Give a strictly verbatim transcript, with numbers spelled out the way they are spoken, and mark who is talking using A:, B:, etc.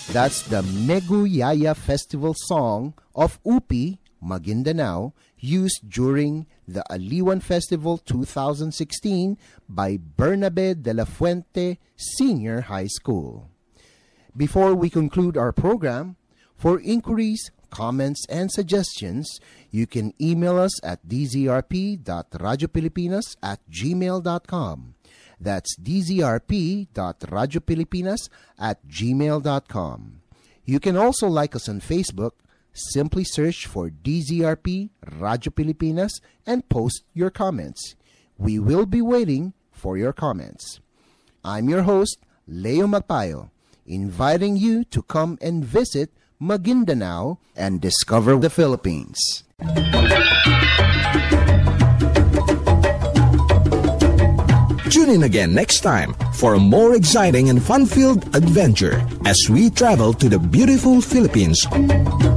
A: That's the Meguyaya Festival song of U P, Maguindanao, used during the Aliwan Festival twenty sixteen by Bernabe de la Fuente Senior High School. Before we conclude our program, for inquiries, comments, and suggestions, you can email us at d z r p dot radio pilipinas at gmail dot com. That's d z r p dot radio pilipinas at gmail dot com. You can also like us on Facebook. Simply search for D Z R P Radio Pilipinas and post your comments. We will be waiting for your comments. I'm your host, Leo Magpayo, inviting you to come and visit Maguindanao and discover the Philippines.
B: Tune in again next time for a more exciting and fun-filled adventure as we travel to the beautiful Philippines.